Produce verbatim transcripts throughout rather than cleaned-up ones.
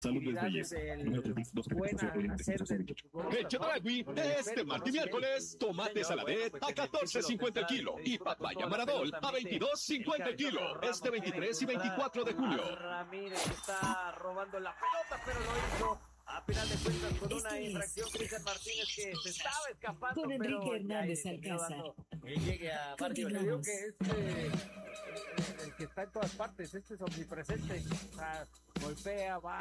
Salud desde actividades belleza. del Primero treinta y dos buen hacer del futbolista, En Chedragui, ¿no? este martes y miércoles, tomate saladet a catorce cincuenta el kilo y papaya maradol a veintidós cincuenta el kilo. Este veintitrés y veinticuatro de julio. Ramírez está robando la pelota, pero lo hizo a final de cuentas con una infracción. Cristian Martínez que se estaba escapando, Con Enrique pero Hernández ya terminó Alcázar. dando que llegue a Barrio. Le digo que este el que está en todas partes, este es omnipresente. O sea, golpea, va,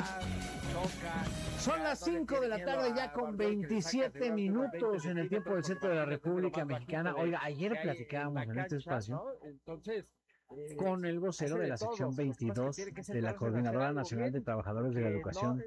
toca. Son las cinco de la tarde ya con veintisiete minutos en el tiempo del centro de la República Mexicana. Oiga, ayer platicábamos en este espacio Entonces, eh, con el vocero de la sección veintidós de la Coordinadora Nacional de Trabajadores de la Educación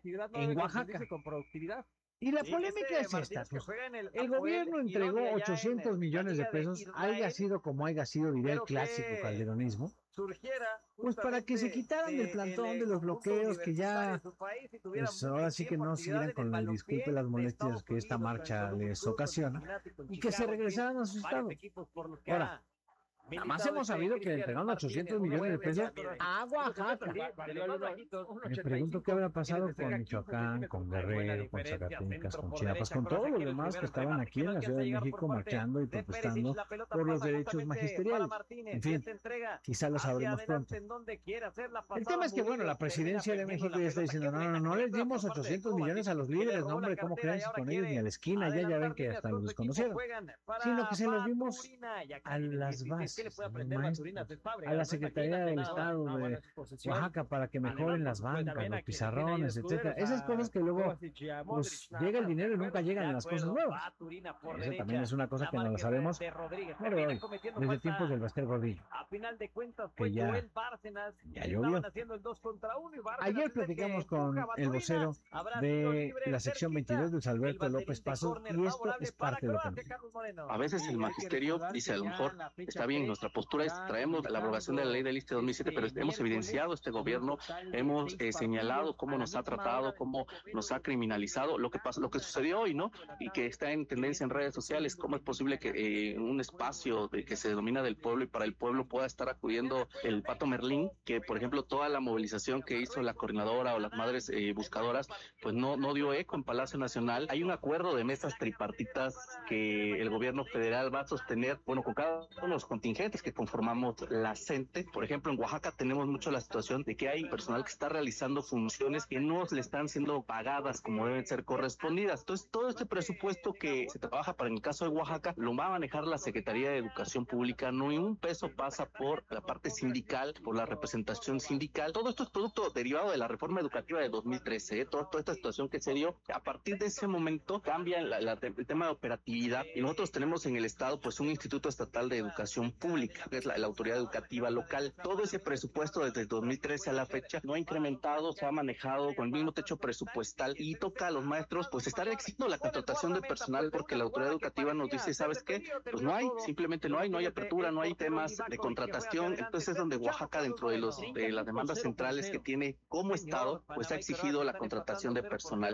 en Oaxaca. Con productividad. Y la Sí, polémica este es esta, Martínez que pues, juega en el el Apoel gobierno Girón y entregó allá en ochocientos el- millones de la Liga de pesos, Israel, haya sido como haya sido, diría el pero que clásico calderonismo, surgiera pues para que se justamente quitaran del plantón el de los conjunto bloqueos, que ya, universitario de su país y tuviera pues mucho ahora sí que tiempo no actividad siguieran en con el el disculpe y las balompié de molestias Estados que esta Unidos, marcha con Columbus les Crew, con ocasiona, Cincinnati, con y que se Chicago, regresaran a sus varios estados. equipos por los que Ahora, ha nada más militado hemos este sabido que Cristian entregaron Martínez, ochocientos un millones de nueve, pesos ya, a Oaxaca. de los más bajitos, un Me ochenta y pregunto qué cinco, habrá pasado tiene que ser con aquí, Michoacán, con buena Guerrero, con diferencia, Zacatecas, centro con por Chiapas, derecha, con con todos los ataque, demás que primer estaban remate aquí en la alcanza Ciudad a de llegar por México parte marchando y de protestando Félix, la pelota por los pasa derechos justamente magisteriales. para Martínez, En fin, esta entrega quizá lo hacia sabremos adelante pronto. en donde quiera hacer la El pasada. tema es que, bueno, la Murillo presidencia de termina México perdiendo ya está la pelota. diciendo, Qué no, no, buena no les jugada dimos por parte de ochocientos Kovacic, millones a los que le líderes, robó no, la hombre, ¿cómo cartera y creen si ahora con ellos ni a quiere la esquina? Ya, ya adelantar ven que líneas hasta con los su equipo. desconocieron. Juegan para Sino que se los dimos Baturina, ya a casi en el las dieciséis. ¿Qué le bases, puede a los aprender Baturina maestros, de Fábregas? a la No, Secretaría imagínate del nada más. Estado No, bueno, de su posición. Oaxaca para que Además, mejoren por las supuesto, bancas, también los a quien tiene ahí pizarrones, escuderos, etcétera. Esas a cosas que luego Kovacic y a Modric, pues nada llega el más. dinero y Bueno, nunca llegan de las cosas acuerdo, nuevas. Baturina por Eso derecha. también es una cosa La que no lo marca sabemos de Rodríguez. por Termina hoy, cometiendo desde falta. tiempos del Baster Gordillo. A final de cuentas Que fue ya- Joel Bárcenas. ya Estaban llovió. haciendo el dos contra uno y Bárcenas Ayer es el que platicamos empuja con a el Baturina. vocero Habrá tiro de libre la sección cerquita. veintidós, Luis El Alberto banderín López de Paso, córner y esto favorable es para parte de lo que Croacia, Carlos Moreno. A veces el magisterio dice, a lo mejor está bien, nuestra postura es, traemos la aprobación de la ley del ISSSTE dos mil siete, pero hemos evidenciado este gobierno, hemos eh, señalado cómo nos ha tratado, cómo nos ha criminalizado, lo que pasa, lo que sucedió hoy, ¿no? Y que está en tendencia en redes sociales, cómo es posible que eh, en un espacio de que se denomina del pueblo y para el pueblo pueda estar acudiendo el Pato Merlín, que por ejemplo toda la movilización que hizo la coordinadora o las madres eh, buscadoras, pues no, no dio eco en Palacio Nacional. Hay un acuerdo de mesas tripartitas que el gobierno federal va a sostener, bueno, con cada uno de los contingentes que conformamos la CENTE. Por ejemplo, en Oaxaca tenemos mucho la situación de que hay personal que está realizando funciones que no le están siendo pagadas como deben ser correspondidas. Entonces, todo este presupuesto que se trabaja para el caso de Oaxaca lo va a manejar la Secretaría de Educación Pública. No, ni un peso pasa por la parte sindical, por la representación sindical. Todo esto es producto derivado de la reforma educativa de dos mil trece, ¿eh? Todo, toda esta situación que se dio. A partir de ese momento cambia la, la, el tema de operatividad y nosotros tenemos en el Estado pues un Instituto Estatal de Educación Pública, que es la, la autoridad educativa local. Todo ese presupuesto desde el dos mil trece a la fecha no ha incrementado, se ha manejado con el mismo techo presupuestal y toca a los maestros pues estar exigiendo la contratación de personal porque la autoridad educativa nos dice, ¿sabes qué? Pues no hay, simplemente no hay, no hay apertura, no hay temas de contratación. Entonces es donde Oaxaca, dentro de los de las demandas centrales que tiene como Estado, pues ha exigido la contratación de personal.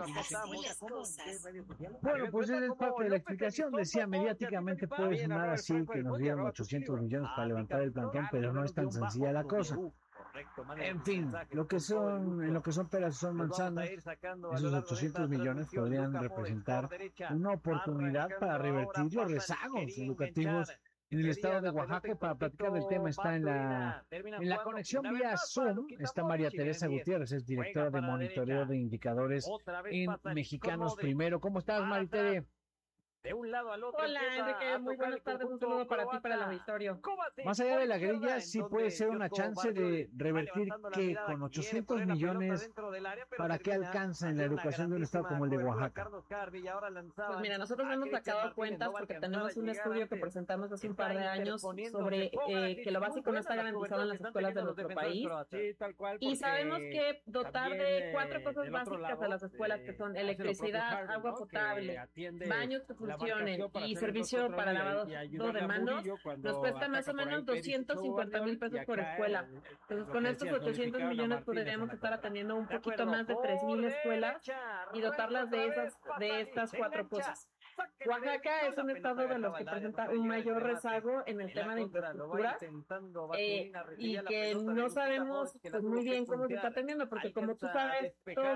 Bueno, pues esa es parte de la explicación. Decía, mediáticamente puede sonar así, que nos dieron ochocientos millones para levantar el plantón, pero no es tan sencilla la cosa. En fin, lo que son, en lo que son peras son manzanas, esos ochocientos millones podrían representar una oportunidad para revertir los rezagos educativos en el estado de Oaxaca. Para platicar del tema está en la, en la conexión vía Zoom, está María Teresa Gutiérrez, es directora de monitoreo de indicadores en Mexicanos Primero. ¿Cómo estás, Maritere? De un lado al otro. Hola, Enrique, muy buenas tardes, un saludo para ti, para el auditorio. Más allá de la grilla, sí puede ser una chance de revertir que con ochocientos millones, ¿para qué alcanza en la educación de un estado como el de Oaxaca? Pues mira, nosotros hemos sacado cuentas porque tenemos un estudio que presentamos hace un par de años sobre eh, que lo básico no está garantizado en las escuelas de nuestro país. Y sabemos que dotar de cuatro cosas básicas a las escuelas, que son electricidad, agua potable, baños que funcionen y servicio para lavado de manos, nos cuesta más o menos doscientos cincuenta mil pesos por escuela. Entonces, con estos ochocientos millones podríamos estar atendiendo un poquito más de tres mil escuelas y dotarlas de esas, de estas cuatro cosas. Oaxaca es un estado de los que presenta un mayor rezago en el tema de infraestructura eh, y que no sabemos pues, muy bien cómo se está atendiendo, porque como tú sabes, todos